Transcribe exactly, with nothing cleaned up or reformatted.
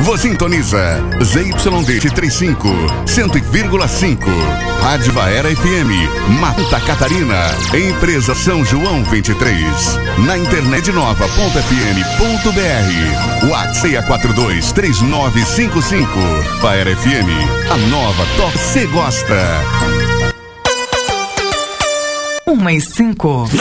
Você sintoniza Z Y D trinta e cinco, cem vírgula cinco. Rádio Vaera F M, Santa Catarina. Empresa São João vinte e três. Na internet nova ponto f m ponto b r. WhatsApp quatro dois três nove cinco cinco. Vaera F M, a nova top você gosta. Uma e cinco.